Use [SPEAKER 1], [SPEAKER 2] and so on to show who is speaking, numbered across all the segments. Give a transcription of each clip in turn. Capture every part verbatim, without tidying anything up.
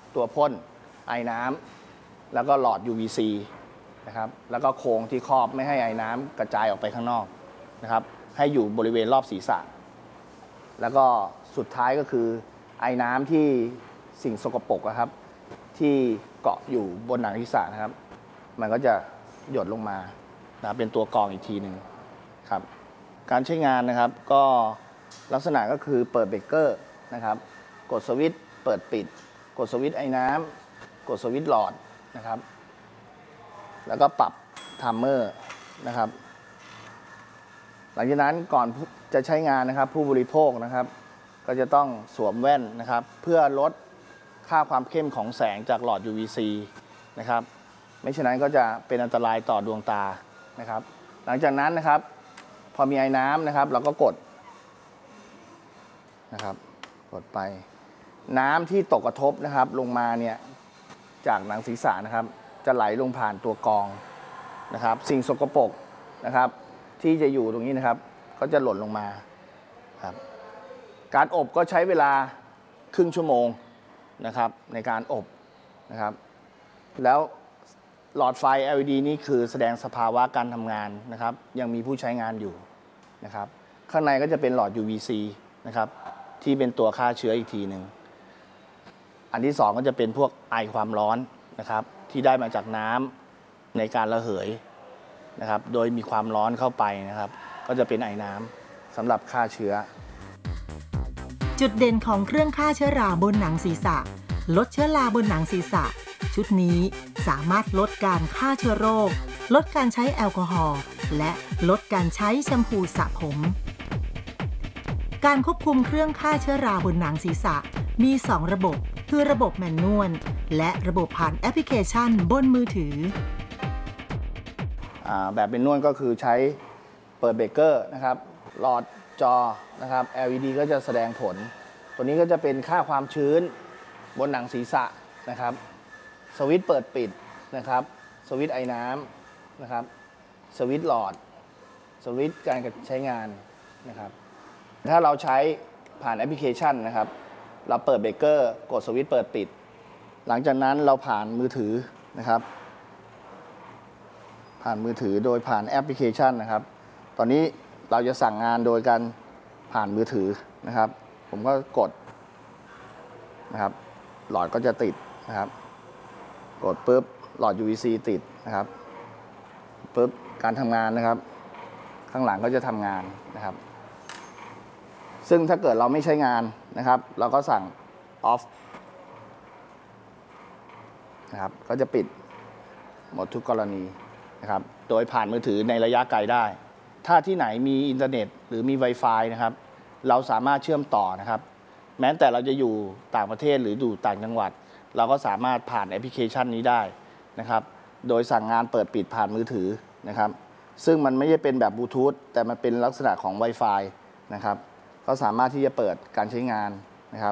[SPEAKER 1] ตัวพ่นไอน้ำแล้วก็หลอด ยู วี ซี นะครับแล้วก็โครงที่ครอบไม่ให้ไอน้ำกระจายออกไปข้างนอกนะครับให้อยู่บริเวณรอบศีรษะแล้วก็สุดท้ายก็คือไอน้ำที่สิ่งสกปรกนะครับที่เกาะอยู่บนหนังศีรษะนะครับมันก็จะหยดลงมานะเป็นตัวกรองอีกทีหนึ่งครับการใช้งานนะครับก็ลักษณะก็คือเปิดเบรกเกอร์นะครับกดสวิตช์เปิดปิดกดสวิตช์ไอ้น้ำกดสวิตช์หลอดนะครับแล้วก็ปรับไทม์เมอร์นะครับหลังจากนั้นก่อนจะใช้งานนะครับผู้บริโภคนะครับก็จะต้องสวมแว่นนะครับเพื่อลดค่าความเข้มของแสงจากหลอด ยู วี ซี นะครับไม่ฉะนั้นก็จะเป็นอันตรายต่อดวงตานะครับหลังจากนั้นนะครับพอมีไอ้น้ำนะครับเราก็กดนะครับกดไปน้ำที่ตกกระทบนะครับลงมาเนี่ยจากหนังศีรษะนะครับจะไหลลงผ่านตัวกรองนะครับสิ่งสกปรกนะครับที่จะอยู่ตรงนี้นะครับก็จะหล่นลงมาครับการอบก็ใช้เวลาครึ่งชั่วโมงนะครับในการอบนะครับแล้วหลอดไฟ แอล อี ดี นี้คือแสดงสภาวะการทำงานนะครับยังมีผู้ใช้งานอยู่นะครับข้างในก็จะเป็นหลอด ยู วี ซี นะครับที่เป็นตัวฆ่าเชื้ออีกทีหนึ่งอันที่สองก็จะเป็นพวกไอความร้อนนะครับที่ได้มาจากน้ำในการระเหยนะครับโดยมีความร้อนเข้าไปนะครับก็จะเป็นไอน้ำสำหรับฆ่าเชื้อ
[SPEAKER 2] จุดเด่นของเครื่องฆ่าเชื้อราบนหนังศีรษะลดเชื้อราบนหนังศีรษะชุดนี้สามารถลดการฆ่าเชื้อโรคลดการใช้แอลกอฮอล์และลดการใช้แชมพูสระผมการควบคุมเครื่องฆ่าเชื้อราบนหนังศีรษะมีสองระบบคือระบบแมนนวลและระบบผ่านแอปพลิเคชันบนมือถือ
[SPEAKER 1] แบบแมนนวลก็คือใช้เปิดเบรกเกอร์นะครับหลอดจอนะครับ แอล อี ดี ก็จะแสดงผลตัวนี้ก็จะเป็นค่าความชื้นบนหนังศีรษะนะครับสวิตช์เปิดปิดนะครับสวิตช์ไอ้น้ำนะครับสวิตช์หลอดสวิตช์การใช้งานนะครับถ้าเราใช้ผ่านแอปพลิเคชันนะครับเราเปิดเบรกเกอร์กดสวิตช์เปิดปิดหลังจากนั้นเราผ่านมือถือนะครับผ่านมือถือโดยผ่านแอปพลิเคชันนะครับตอนนี้เราจะสั่งงานโดยการผ่านมือถือนะครับผมก็กดนะครับหลอดก็จะติดนะครับกดปุ๊บหลอด ยู วี ซี ติดนะครับปุ๊บการทำงานนะครับข้างหลังก็จะทำงานนะครับซึ่งถ้าเกิดเราไม่ใช้งานนะครับเราก็สั่ง off นะครับก็จะปิดหมดทุกกรณีนะครับโดยผ่านมือถือในระยะไกลได้ถ้าที่ไหนมีอินเทอร์เน็ตหรือมี Wi-Fi นะครับเราสามารถเชื่อมต่อนะครับแม้แต่เราจะอยู่ต่างประเทศหรืออยู่ต่างจังหวัดเราก็สามารถผ่านแอปพลิเคชันนี้ได้นะครับโดยสั่งงานเปิดปิดผ่านมือถือนะครับซึ่งมันไม่ใช่เป็นแบบบลูทูธแต่มันเป็นลักษณะของ Wi-Fi นะครับก็สามารถที่จะเปิดการใช้งานนะครับ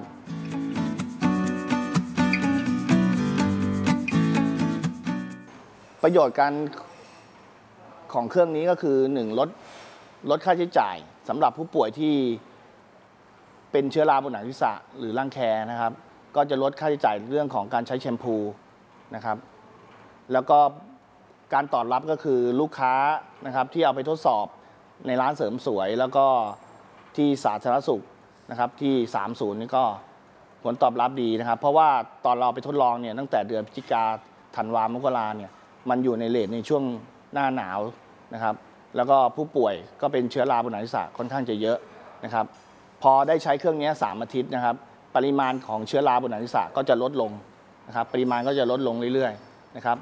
[SPEAKER 1] ประโยชน์การของเครื่องนี้ก็คือหนึ่งลดลดค่าใช้จ่ายสำหรับผู้ป่วยที่เป็นเชื้อราบนหนังศีรษะหรือรังแคนะครับก็จะลดค่าใช้จ่ายเรื่องของการใช้แชมพูนะครับแล้วก็การตอบรับก็คือลูกค้านะครับที่เอาไปทดสอบในร้านเสริมสวยแล้วก็ที่สาธารณสุขนะครับที่สามสิบนี่ก็ผลตอบรับดีนะครับเพราะว่าตอนเราไปทดลองเนี่ยตั้งแต่เดือนพฤศจิกาธันวามกราเนี่ยมันอยู่ในเรทในช่วงหน้าหนาวนะครับแล้วก็ผู้ป่วยก็เป็นเชื้อราบนหนังศีรษะค่อนข้างจะเยอะนะครับพอได้ใช้เครื่องนี้สามอาทิตย์นะครับปริมาณของเชื้อราบนหนังศีรษะก็จะลดลงนะครับปริมาณก็จะลดลงเรื่อยๆนะครับ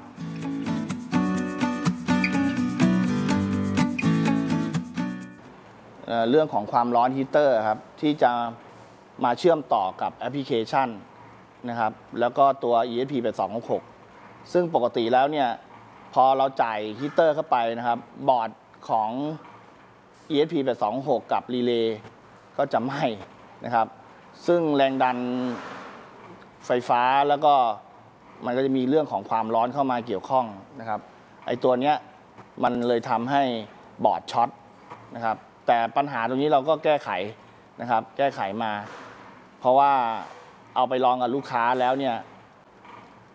[SPEAKER 1] เอ่อเรื่องของความร้อนฮีเตอร์ครับที่จะมาเชื่อมต่อกับแอปพลิเคชันนะครับแล้วก็ตัว อี เอส พี แปดสองหกหก ซึ่งปกติแล้วเนี่ยพอเราจ่ายฮีเตอร์เข้าไปนะครับบอร์ดของ อี เอส พี แปดสองหก กับรีเลย์ก็จะไหม้นะครับซึ่งแรงดันไฟฟ้าแล้วก็มันก็จะมีเรื่องของความร้อนเข้ามาเกี่ยวข้องนะครับไอ้ตัวเนี้ยมันเลยทำให้บอร์ดช็อตนะครับแต่ปัญหาตรงนี้เราก็แก้ไขนะครับแก้ไขมาเพราะว่าเอาไปลองกับลูกค้าแล้วเนี่ย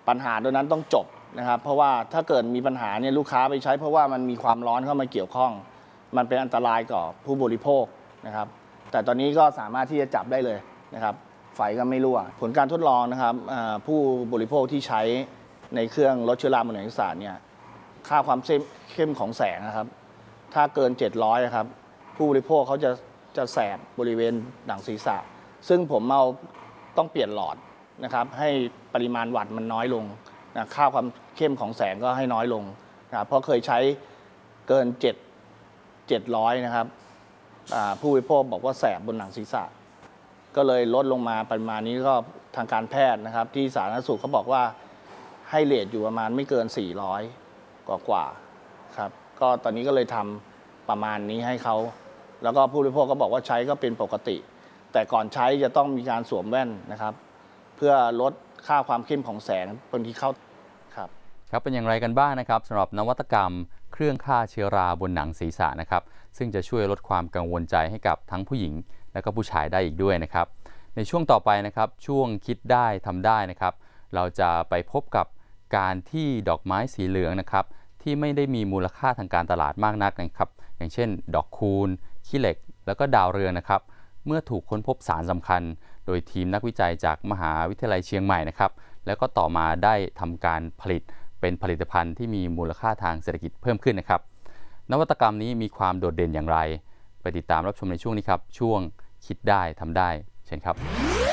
[SPEAKER 1] ปัญหาตัวนั้นต้องจบนะครับเพราะว่าถ้าเกิดมีปัญหาเนี่ยลูกค้าไปใช้เพราะว่ามันมีความร้อนเข้ามาเกี่ยวข้องมันเป็นอันตรายต่อผู้บริโภคนะครับแต่ตอนนี้ก็สามารถที่จะจับได้เลยนะครับไฟก็ไม่รั่วผลการทดลองนะครับผู้บริโภคที่ใช้ในเครื่องลดเชื้อราบนหนังศีรษะเนี่ยค่าความเข้มของแสงนะครับถ้าเกินเจ็ดร้อยครับผู้บริโภคเขาจะจะแสบบริเวณหนังศีรษะซึ่งผมเอาต้องเปลี่ยนหลอดนะครับให้ปริมาณวัตต์มันน้อยลงนะค่าความเข้มของแสงก็ให้น้อยลงนะเพราะเคยใช้เกิน7 700นะครับผู้บริโภคบอกว่าแสบบนหนังศีรษะก็เลยลดลงมาปริมาณนี้ก็ทางการแพทย์นะครับที่สาธารณสุขเขาบอกว่าให้เรทอยู่ประมาณไม่เกินสี่ร้อยกว่ากว่าครับก็ตอนนี้ก็เลยทำประมาณนี้ให้เขาแล้วก็ผู้บริโภคก็บอกว่าใช้ก็เป็นปกติแต่ก่อนใช้จะต้องมีการสวมแว่นนะครับเพื่อลดค่าความเข้มของแสงบางทีเข้าครับ
[SPEAKER 3] ครับเป็นอย่างไรกันบ้างนะครับสำหรับนวัตกรรมเครื่องฆ่าเชื้อราบนหนังศีรษะนะครับซึ่งจะช่วยลดความกังวลใจให้กับทั้งผู้หญิงและก็ผู้ชายได้อีกด้วยนะครับในช่วงต่อไปนะครับช่วงคิดได้ทำได้นะครับเราจะไปพบกับการที่ดอกไม้สีเหลืองนะครับที่ไม่ได้มีมูลค่าทางการตลาดมากนักนะครับอย่างเช่นดอกคูณขี้เหล็กแล้วก็ดาวเรืองนะครับเมื่อถูกค้นพบสารสำคัญโดยทีมนักวิจัยจากมหาวิทยาลัยเชียงใหม่นะครับแล้วก็ต่อมาได้ทำการผลิตเป็นผลิตภัณฑ์ที่มีมูลค่าทางเศรษฐกิจเพิ่มขึ้นนะครับนวัตกรรมนี้มีความโดดเด่นอย่างไรไปติดตามรับชมในช่วงนี้ครับช่วงคิดได้ทำได้เช่นครับ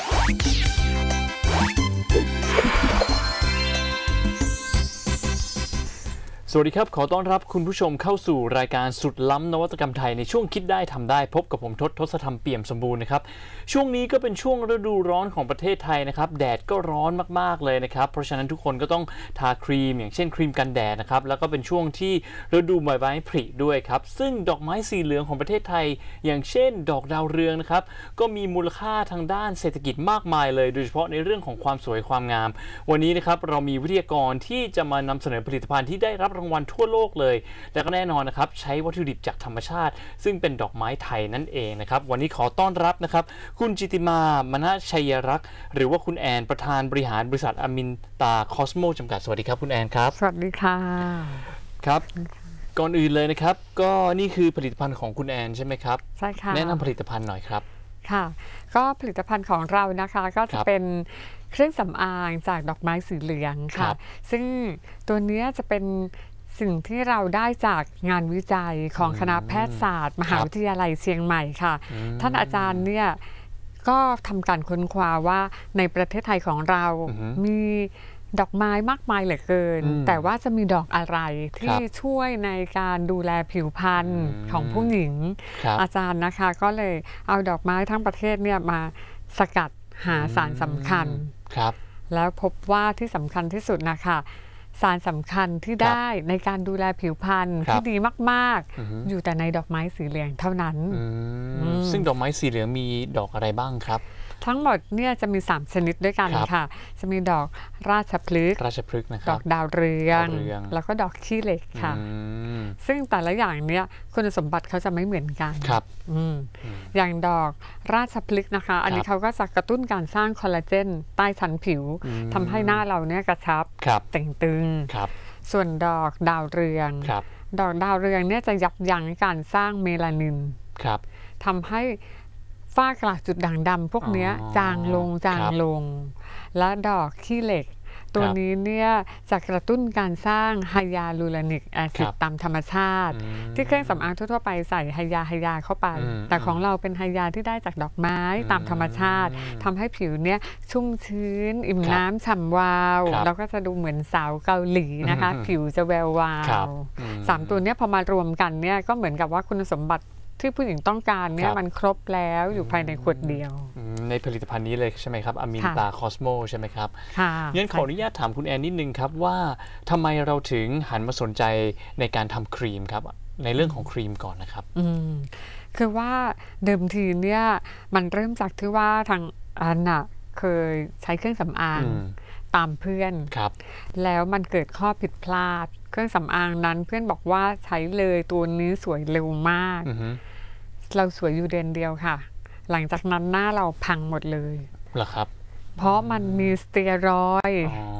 [SPEAKER 4] สวัสดีครับขอต้อนรับคุณผู้ชมเข้าสู่รายการสุดล้ำนวัตกรรมไทยในช่วงคิดได้ทำได้พบกับผมทศทศธรรมเปี่ยมสมบูรณ์นะครับช่วงนี้ก็เป็นช่วงฤดูร้อนของประเทศไทยนะครับแดดก็ร้อนมากๆเลยนะครับเพราะฉะนั้นทุกคนก็ต้องทาครีมอย่างเช่นครีมกันแดดนะครับแล้วก็เป็นช่วงที่ฤดูใบไม้ผลิด้วยครับซึ่งดอกไม้สีเหลืองของประเทศไทยอย่างเช่นดอกดาวเรืองนะครับก็มีมูลค่าทางด้านเศรษฐกิจมากมายเลยโดยเฉพาะในเรื่องของความสวยความงามวันนี้นะครับเรามีวิทยากรที่จะมานำเสนอผลิตภัณฑ์ที่ได้รับรางวัลทั่วโลกเลยและก็แน่นอนนะครับใช้วัตถุดิบจากธรรมชาติซึ่งเป็นดอกไม้ไทยนั่นเองนะครับวันนี้ขอต้อนรับนะครับคุณจิติมามณชัยรักษ์หรือว่าคุณแอนประธานบริหารบริษัทอมินตาคอสโมจำกัดสวัสดีครับคุณแอนครับ
[SPEAKER 5] สวัสดีค่ะ
[SPEAKER 4] ครับก่อนอื่นเลยนะครับก็นี่คือผลิตภัณฑ์ของคุณแอนใช่ไหมครับ
[SPEAKER 5] ใช่ค่ะ
[SPEAKER 4] แนะนำผลิตภัณฑ์หน่อยครับ
[SPEAKER 5] ค่ะก็ผลิตภัณฑ์ของเรานะคะก็จะเป็นเครื่องสำอางจากดอกไม้สีเหลืองค่ะซึ่งตัวนี้จะเป็นสิ่งที่เราได้จากงานวิจัยของคณะแพทยศาสตร์มหาวิทยาลัยเชียงใหม่ค่ะท่านอาจารย์เนี่ยก็ทำการค้นคว้าว่าในประเทศไทยของเรามีดอกไม้มากมายเหลือเกินแต่ว่าจะมีดอกอะไรที่ช่วยในการดูแลผิวพรรณของผู้หญิงอาจารย์นะคะก็เลยเอาดอกไม้ทั้งประเทศเนี่ยมาสกัดหาสารสำคัญแล้วพบว่าที่สำคัญที่สุดนะคะสารสำคัญที่ได้ในการดูแลผิวพรรณที่ดีมากๆอยู่แต่ในดอกไม้สีเหลืองเท่านั้น
[SPEAKER 4] ซึ่งดอกไม้สีเหลืองมีดอกอะไรบ้างครับ
[SPEAKER 5] ทั้งหมดเนี่ยจะมีสามชนิดด้วยกันค่ะจะมีดอกราชพฤกษ์
[SPEAKER 4] ราชพฤกษ์นะครับ
[SPEAKER 5] ดอกดาวเรืองแล้วก็ดอกขี้เหล็กค่ะซึ่งแต่ละอย่างเนี่ยคุณสมบัติเขาจะไม่เหมือนกัน
[SPEAKER 4] ครับ
[SPEAKER 5] อย่างดอกราชพฤกษ์นะคะอันนี้เขาก็จะกระตุ้นการสร้างคอลลาเจนใต้ชั้นผิวทำให้หน้าเราเนี่ยกระชับเต่งตึงส่วนดอกดาวเรืองดอกดาวเรืองเนี่ยจะยับยั้งการสร้างเมลานินทำให้ฝ้ากระจุดด่างดำพวกนี้จางลงจางลงและดอกขี้เหล็กตัวนี้เนี่ยจะกระตุ้นการสร้างไฮยาลูโรนิกแอซิดตามธรรมชาติที่เครื่องสำอางทั่วๆไปใส่ไฮยาไฮยาเข้าไปแต่ของเราเป็นไฮยาที่ได้จากดอกไม้ตามธรรมชาติทำให้ผิวเนี่ยชุ่มชื้นอิ่มน้ำฉ่ำวาวแล้วก็จะดูเหมือนสาวเกาหลีนะคะผิวจะแวววาวสามตัวนี้พอมารวมกันเนี่ยก็เหมือนกับว่าคุณสมบัติที่ผู้หญิงต้องการเนี่ยมันครบแล้วอยู่ภายในขวดเดียว
[SPEAKER 4] ในผลิตภัณฑ์นี้เลยใช่ไหมครับอมินตาคอสโมใช่ไหมครับงั้นขออนุญาตถามคุณแอนนิดนึงครับว่าทำไมเราถึงหันมาสนใจในการทำครีมครับในเรื่องของครีมก่อนนะครับ
[SPEAKER 5] คือว่าเดิมทีเนี่ยมันเริ่มจากที่ว่าทางอันน่ะเคยใช้เครื่องสำอางตามเพื่อนแล้วมันเกิดข้อผิดพลาดเครื่องสำอางนั้นเพื่อนบอกว่าใช้เลยตัวนี้สวยเร็วมากเราสวยอยู่เดือนเดียวค่ะหลังจากนั้นหน้าเราพังหมดเลย
[SPEAKER 4] เหรอครับ
[SPEAKER 5] เพราะมันมีสเตียรอยด์